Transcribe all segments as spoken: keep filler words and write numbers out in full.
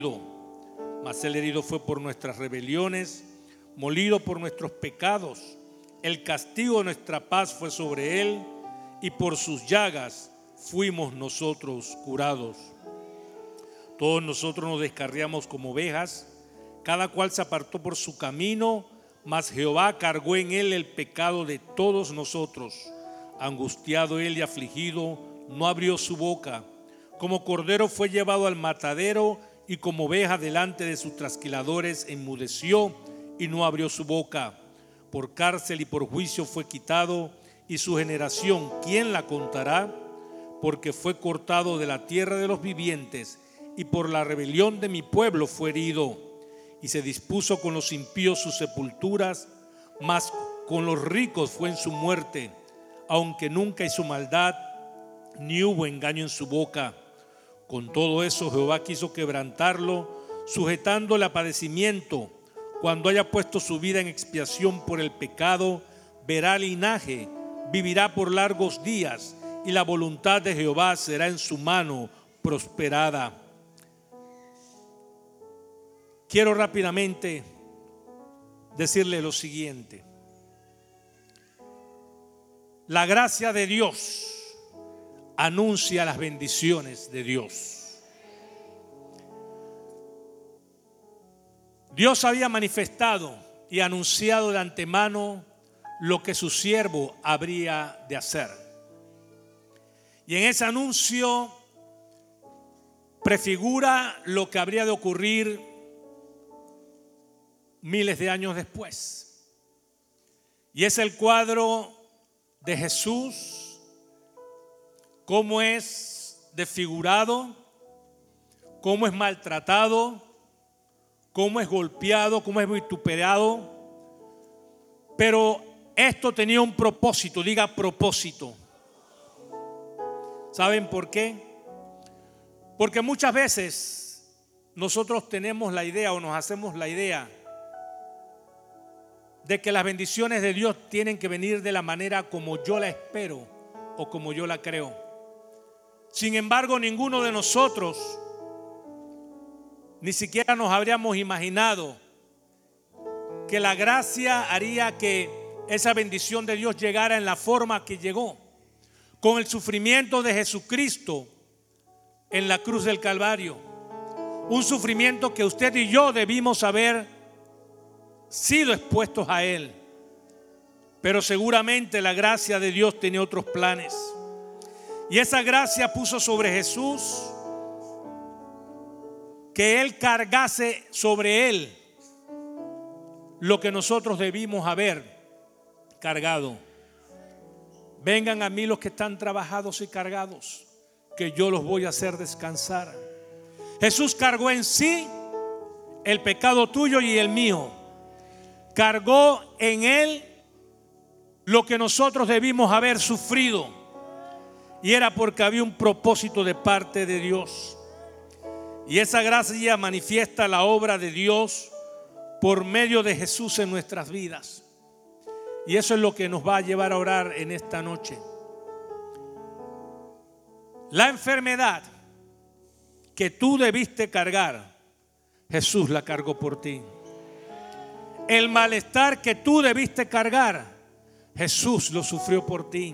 mas él herido fue por nuestras rebeliones, molido por nuestros pecados. El castigo de nuestra paz fue sobre él, y por sus llagas fuimos nosotros curados. Todos nosotros nos descarriamos como ovejas, cada cual se apartó por su camino, mas Jehová cargó en él el pecado de todos nosotros. Angustiado él y afligido, no abrió su boca. Como cordero fue llevado al matadero, y como oveja delante de sus trasquiladores enmudeció y no abrió su boca. Por cárcel y por juicio fue quitado, y su generación, ¿quién la contará? Porque fue cortado de la tierra de los vivientes, y por la rebelión de mi pueblo fue herido. Y se dispuso con los impíos sus sepulturas, mas con los ricos fue en su muerte, aunque nunca hizo maldad, ni hubo engaño en su boca. Con todo eso Jehová quiso quebrantarlo, sujetándole a padecimiento. Cuando haya puesto su vida en expiación por el pecado, verá linaje, vivirá por largos días, y la voluntad de Jehová será en su mano prosperada. Quiero rápidamente decirle lo siguiente. La gracia de Dios anuncia las bendiciones de Dios. Dios había manifestado y anunciado de antemano lo que su siervo habría de hacer. Y en ese anuncio prefigura lo que habría de ocurrir miles de años después. Y es el cuadro de Jesús, cómo es desfigurado, cómo es maltratado, cómo es golpeado, cómo es vituperado. Pero esto tenía un propósito, diga propósito. ¿Saben por qué? Porque muchas veces nosotros tenemos la idea o nos hacemos la idea de que las bendiciones de Dios tienen que venir de la manera como yo la espero o como yo la creo. Sin embargo, ninguno de nosotros ni siquiera nos habríamos imaginado que la gracia haría que esa bendición de Dios llegara en la forma que llegó, con el sufrimiento de Jesucristo en la cruz del Calvario. Un sufrimiento que usted y yo debimos haber sido expuestos a él. Pero seguramente la gracia de Dios tenía otros planes. Y esa gracia puso sobre Jesús que él cargase sobre él lo que nosotros debimos haber cargado. Vengan a mí los que están trabajados y cargados, que yo los voy a hacer descansar. Jesús cargó en sí el pecado tuyo y el mío. Cargó en él lo que nosotros debimos haber sufrido. Y era porque había un propósito de parte de Dios. Y esa gracia manifiesta la obra de Dios por medio de Jesús en nuestras vidas. Y eso es lo que nos va a llevar a orar en esta noche. La enfermedad que tú debiste cargar, Jesús la cargó por ti. El malestar que tú debiste cargar, Jesús lo sufrió por ti.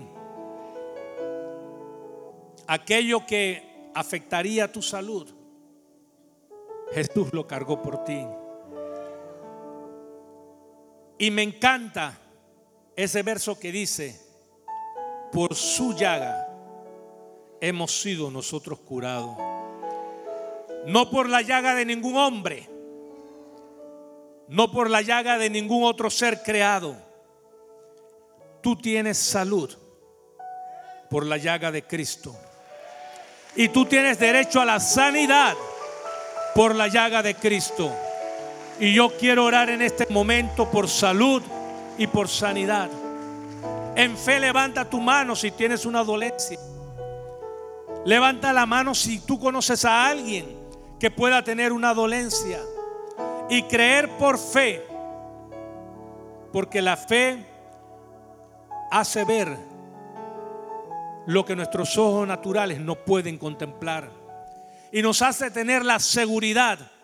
Aquello que afectaría tu salud, Jesús lo cargó por ti. Y me encanta ese verso que dice: por su llaga hemos sido nosotros curados. No por la llaga de ningún hombre, no por la llaga de ningún otro ser creado. Tú tienes salud por la llaga de Cristo. Y tú tienes derecho a la sanidad por la llaga de Cristo. Y yo quiero orar en este momento por salud y por sanidad. En fe levanta tu mano si tienes una dolencia. Levanta la mano si tú conoces a alguien que pueda tener una dolencia. Y creer por fe. Porque la fe hace ver lo que nuestros ojos naturales no pueden contemplar. Y nos hace tener la seguridad